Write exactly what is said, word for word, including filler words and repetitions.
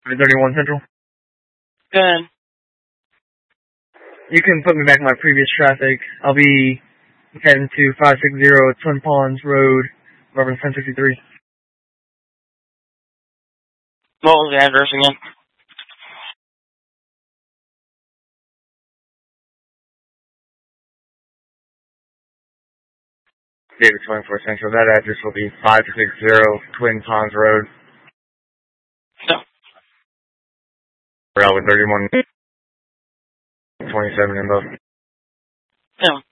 thirty-one Central. Good. You can put me back in my previous traffic. I'll be heading to five sixty Twin Ponds Road, Robin ten sixty-three. What was the address again? David twenty-four Central. That address will be five sixty Twin Ponds Road. No. Broward thirty-one twenty-seven in both. No.